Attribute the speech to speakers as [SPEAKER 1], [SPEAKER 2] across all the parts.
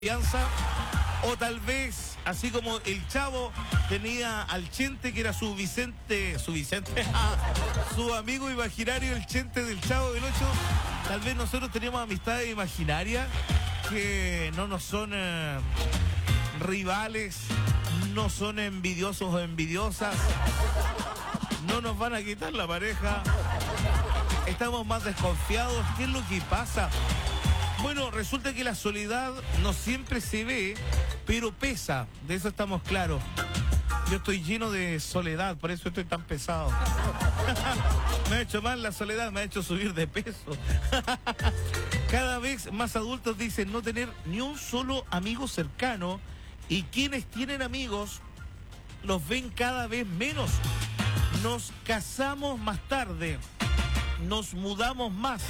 [SPEAKER 1] confianza, o tal vez, así como el Chavo tenía al Chente, que era su amigo imaginario, el Chente del Chavo del Ocho, tal vez nosotros tenemos amistades imaginarias que no nos son rivales, no son envidiosos o envidiosas, no nos van a quitar la pareja, estamos más desconfiados. ¿Qué es lo que pasa? Bueno, resulta que la soledad no siempre se ve, pero pesa, de eso estamos claros. Yo estoy lleno de soledad, por eso estoy tan pesado. Me ha hecho mal la soledad, me ha hecho subir de peso. Cada vez más adultos dicen no tener ni un solo amigo cercano, y quienes tienen amigos los ven cada vez menos. Nos casamos más tarde, nos mudamos más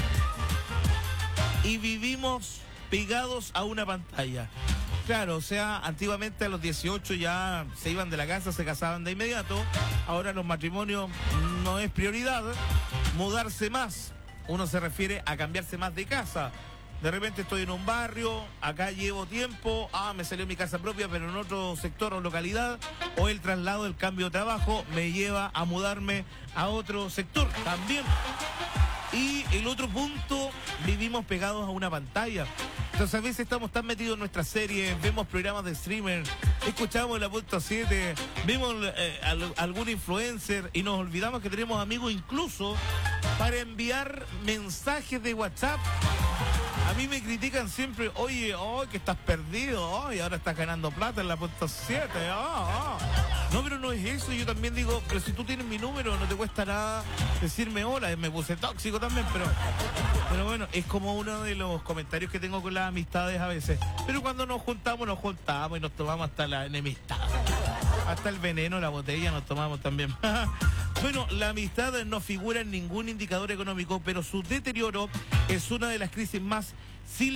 [SPEAKER 1] y vivimos pegados a una pantalla. Claro, o sea, antiguamente a los 18 ya se iban de la casa, se casaban de inmediato. Ahora los matrimonios no es prioridad. Mudarse más, uno se refiere a cambiarse más de casa. De repente estoy en un barrio, acá llevo tiempo, me salió mi casa propia, pero en otro sector o localidad, o el traslado, el cambio de trabajo me lleva a mudarme a otro sector también. Y el otro punto, vivimos pegados a una pantalla. Entonces a veces estamos tan metidos en nuestras series, vemos programas de streamer, escuchamos la Punto 7, vemos algún influencer y nos olvidamos que tenemos amigos incluso para enviar mensajes de WhatsApp. A mí me critican siempre, oye, que estás perdido, y ahora estás ganando plata en la Punto 7, No, pero no es eso, yo también digo, pero si tú tienes mi número, no te cuesta nada decirme hola, me puse tóxico también, pero bueno, es como uno de los comentarios que tengo con las amistades a veces. Pero cuando nos juntamos y nos tomamos hasta la enemistad, hasta el veneno, la botella nos tomamos también. Bueno, la amistad no figura en ningún indicador económico, pero su deterioro es una de las crisis más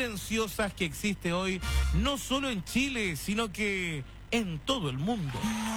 [SPEAKER 1] silenciosas que existe hoy, no solo en Chile, sino que en todo el mundo.